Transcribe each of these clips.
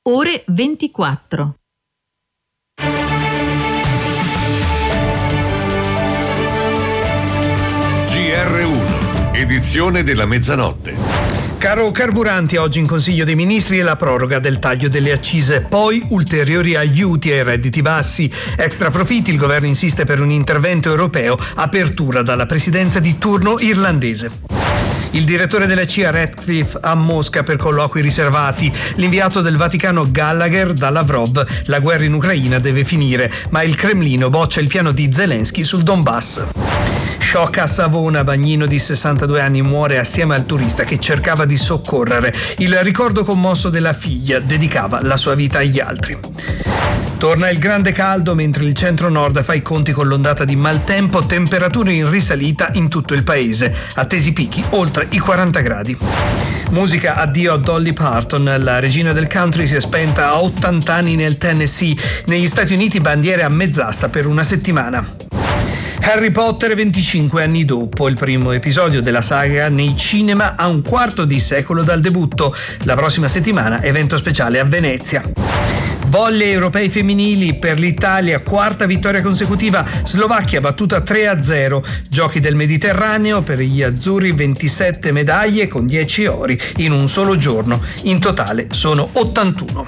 ore 24. GR1, edizione della mezzanotte. Caro carburanti, oggi in Consiglio dei Ministri è la proroga del taglio delle accise, poi ulteriori aiuti ai redditi bassi, extra profitti, il governo insiste per un intervento europeo, apertura dalla presidenza di turno irlandese. Il direttore della CIA Ratcliffe a Mosca per colloqui riservati, l'inviato del Vaticano Gallagher da Lavrov, la guerra in Ucraina deve finire, ma il Cremlino boccia il piano di Zelensky sul Donbass. Shock a Savona, bagnino di 62 anni muore assieme al turista che cercava di soccorrere. Il ricordo commosso della figlia dedicava la sua vita agli altri. Torna il grande caldo mentre il centro-nord fa i conti con l'ondata di maltempo, temperature in risalita in tutto il paese, attesi picchi oltre i 40 gradi. Musica, addio a Dolly Parton, la regina del country si è spenta a 80 anni nel Tennessee, negli Stati Uniti bandiere a mezz'asta per una settimana. Harry Potter 25 anni dopo, il primo episodio della saga nei cinema a un quarto di secolo dal debutto. La prossima settimana evento speciale a Venezia. Volley europei femminili per l'Italia, quarta vittoria consecutiva, Slovacchia battuta 3-0. Giochi del Mediterraneo per gli azzurri, 27 medaglie con 10 ori in un solo giorno. In totale sono 81.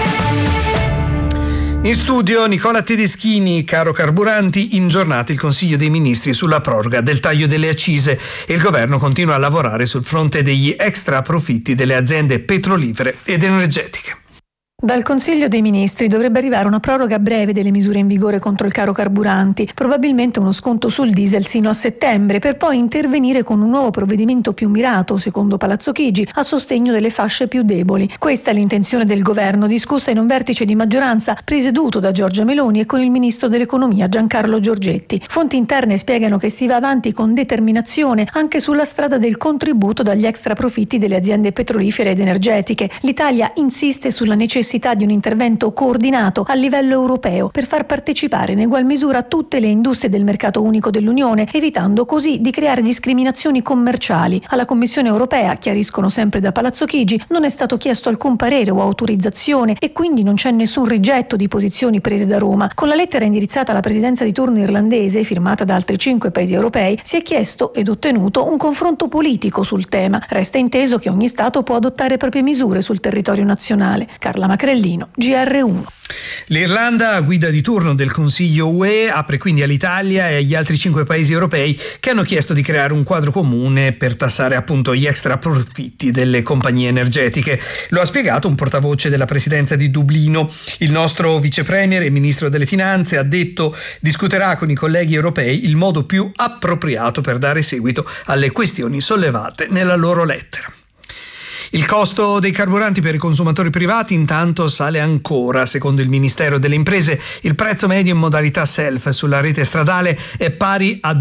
In studio Nicola Tedeschini. Caro carburanti, in giornata il Consiglio dei Ministri sulla proroga del taglio delle accise e il governo continua a lavorare sul fronte degli extra profitti delle aziende petrolifere ed energetiche. Dal Consiglio dei Ministri dovrebbe arrivare una proroga breve delle misure in vigore contro il caro carburanti, probabilmente uno sconto sul diesel sino a settembre, per poi intervenire con un nuovo provvedimento più mirato, secondo Palazzo Chigi, a sostegno delle fasce più deboli. Questa è l'intenzione del governo, discussa in un vertice di maggioranza presieduto da Giorgia Meloni e con il ministro dell'economia Giancarlo Giorgetti. Fonti interne spiegano che si va avanti con determinazione anche sulla strada del contributo dagli extra profitti delle aziende petrolifere ed energetiche. L'Italia insiste sulla necessità di un intervento coordinato a livello europeo per far partecipare in egual misura tutte le industrie del mercato unico dell'Unione, evitando così di creare discriminazioni commerciali. Alla Commissione europea, chiariscono sempre da Palazzo Chigi, non è stato chiesto alcun parere o autorizzazione e quindi non c'è nessun rigetto di posizioni prese da Roma. Con la lettera indirizzata alla presidenza di turno irlandese, firmata da altri 5 paesi europei, si è chiesto ed ottenuto un confronto politico sul tema. Resta inteso che ogni Stato può adottare proprie misure sul territorio nazionale. Carla Macrellino, GR1. L'Irlanda, guida di turno del Consiglio UE, apre quindi all'Italia e agli altri 5 paesi europei che hanno chiesto di creare un quadro comune per tassare appunto gli extra profitti delle compagnie energetiche. Lo ha spiegato un portavoce della presidenza di Dublino. Il nostro vicepremier e ministro delle finanze ha detto discuterà con i colleghi europei il modo più appropriato per dare seguito alle questioni sollevate nella loro lettera. Il costo dei carburanti per i consumatori privati intanto sale ancora. Secondo il Ministero delle Imprese, il prezzo medio in modalità self sulla rete stradale è pari a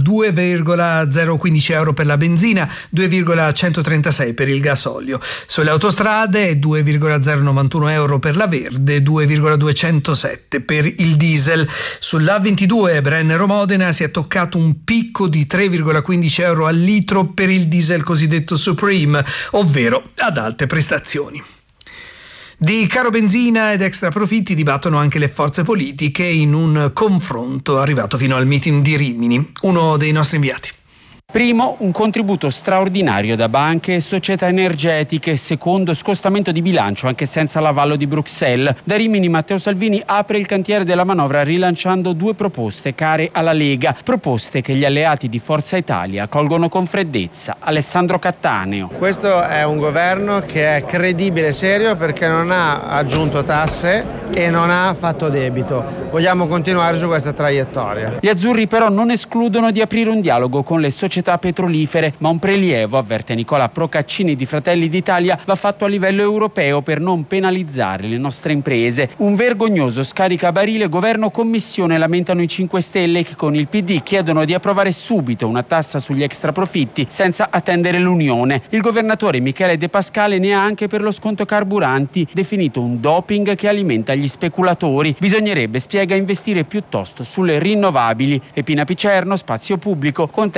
2,015 euro per la benzina, 2,136 per il gasolio. Sulle autostrade è 2,091 euro per la verde, 2,207 per il diesel. Sull'A22 Brennero-Modena si è toccato un picco di 3,15 euro al litro per il diesel cosiddetto Supreme, ovvero ad alte prestazioni. Di caro benzina ed extra profitti dibattono anche le forze politiche in un confronto arrivato fino al meeting di Rimini. Uno dei nostri inviati. Primo, un contributo straordinario da banche e società energetiche. Secondo, scostamento di bilancio anche senza l'avallo di Bruxelles. Da Rimini Matteo Salvini apre il cantiere della manovra rilanciando 2 proposte care alla Lega. Proposte che gli alleati di Forza Italia colgono con freddezza. Alessandro Cattaneo. Questo è un governo che è credibile e serio perché non ha aggiunto tasse e non ha fatto debito. Vogliamo continuare su questa traiettoria. Gli azzurri però non escludono di aprire un dialogo con le società petrolifere, ma un prelievo, avverte Nicola Procaccini di Fratelli d'Italia, va fatto a livello europeo per non penalizzare le nostre imprese. Un vergognoso scaricabarile governo-commissione, lamentano i 5 Stelle che con il PD chiedono di approvare subito una tassa sugli extraprofitti senza attendere l'Unione. Il governatore Michele De Pascale ne ha anche per lo sconto carburanti, definito un doping che alimenta gli speculatori. Bisognerebbe, spiega, investire piuttosto sulle rinnovabili. E Pina Picerno, Spazio Pubblico, contesta l'ipotesi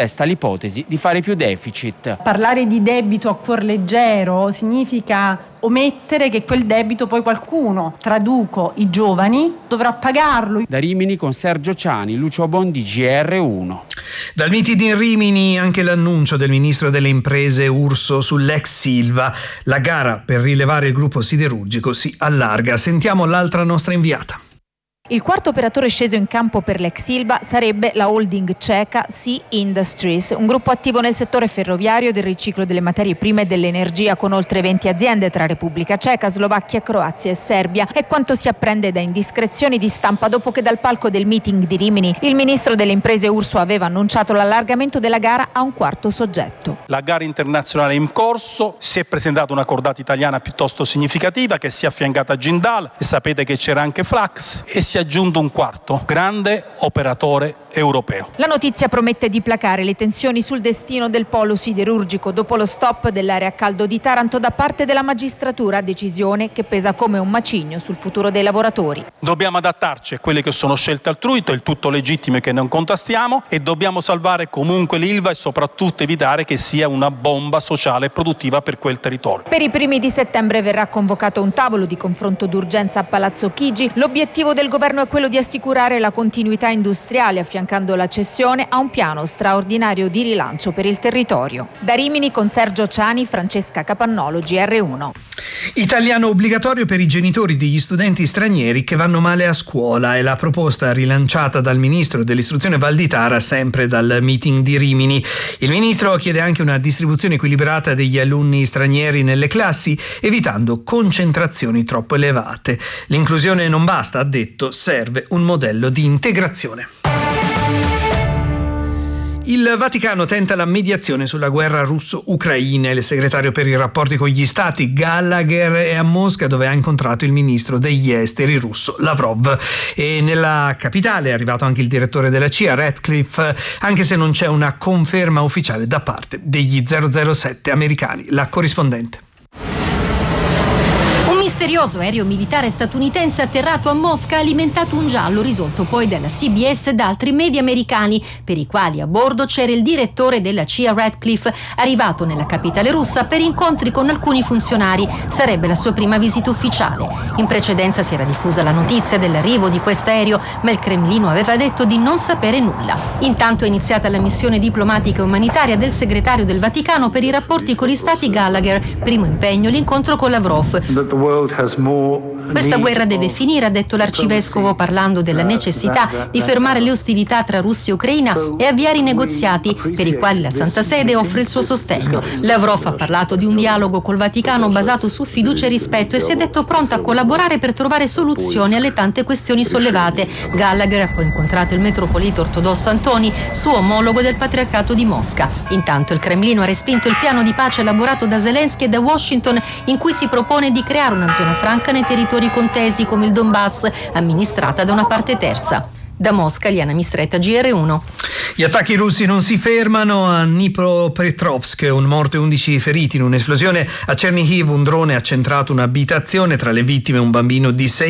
l'ipotesi di fare più deficit. Parlare di debito a cuor leggero significa omettere che quel debito poi qualcuno, traduco i giovani, dovrà pagarlo. Da Rimini con Sergio Ciani, Lucio Bondi, GR1. Dal meeting di Rimini anche l'annuncio del ministro delle imprese Urso sull'ex Silva. La gara per rilevare il gruppo siderurgico si allarga. Sentiamo l'altra nostra inviata. Il quarto operatore sceso in campo per l'ex Silva sarebbe la holding ceca Sea Industries, un gruppo attivo nel settore ferroviario, del riciclo delle materie prime e dell'energia, con oltre 20 aziende tra Repubblica Ceca, Slovacchia, Croazia e Serbia. È quanto si apprende da indiscrezioni di stampa dopo che dal palco del meeting di Rimini il ministro delle imprese Urso aveva annunciato l'allargamento della gara a un quarto soggetto. La gara internazionale è in corso, si è presentata una cordata italiana piuttosto significativa che si è affiancata a Jindal, e sapete che c'era anche Flax, e si è aggiunto un quarto grande operatore europeo. La notizia promette di placare le tensioni sul destino del polo siderurgico dopo lo stop dell'area a caldo di Taranto da parte della magistratura, decisione che pesa come un macigno sul futuro dei lavoratori. Dobbiamo adattarci a quelle che sono scelte altrui, del tutto legittime, che non contastiamo, e dobbiamo salvare comunque l'Ilva e soprattutto evitare che sia una bomba sociale e produttiva per quel territorio. Per i primi di settembre verrà convocato un tavolo di confronto d'urgenza a Palazzo Chigi. L'obiettivo del governo è quello di assicurare la continuità industriale, affiancando la cessione a un piano straordinario di rilancio per il territorio. Da Rimini con Sergio Ciani, Francesca Capannolo, GR1. Italiano obbligatorio per i genitori degli studenti stranieri che vanno male a scuola è la proposta rilanciata dal ministro dell'istruzione Valditara, sempre dal meeting di Rimini. Il ministro chiede anche una distribuzione equilibrata degli alunni stranieri nelle classi, evitando concentrazioni troppo elevate. L'inclusione non basta, ha detto, serve un modello di integrazione. Il Vaticano tenta la mediazione sulla guerra russo-ucraina. Il segretario per i rapporti con gli stati Gallagher è a Mosca, dove ha incontrato il ministro degli esteri russo Lavrov. E nella capitale è arrivato anche il direttore della CIA Ratcliffe, anche se non c'è una conferma ufficiale da parte degli 007 americani. La corrispondente. Un misterioso aereo militare statunitense atterrato a Mosca ha alimentato un giallo risolto poi dalla CBS e da altri media americani, per i quali a bordo c'era il direttore della CIA Ratcliffe, arrivato nella capitale russa per incontri con alcuni funzionari. Sarebbe la sua prima visita ufficiale. In precedenza si era diffusa la notizia dell'arrivo di quest'aereo, ma il Cremlino aveva detto di non sapere nulla. Intanto è iniziata la missione diplomatica e umanitaria del segretario del Vaticano per i rapporti con gli stati Gallagher. Primo impegno l'incontro con Lavrov. Questa guerra deve finire, ha detto l'arcivescovo, parlando della necessità di fermare le ostilità tra Russia e Ucraina e avviare i negoziati, per i quali la Santa Sede offre il suo sostegno. Lavrov ha parlato di un dialogo col Vaticano basato su fiducia e rispetto e si è detto pronto a collaborare per trovare soluzioni alle tante questioni sollevate. Gallagher ha poi incontrato il metropolita ortodosso Antoni, suo omologo del Patriarcato di Mosca. Intanto il Cremlino ha respinto il piano di pace elaborato da Zelensky e da Washington, in cui si propone di creare una zona franca nei territori contesi come il Donbass, amministrata da una parte terza. Da Mosca, Liana Mistretta, GR1. Gli attacchi russi non si fermano a Dnipropetrovsk, un morto e 11 feriti in un'esplosione. A Chernihiv un drone ha centrato un'abitazione, tra le vittime un bambino di 6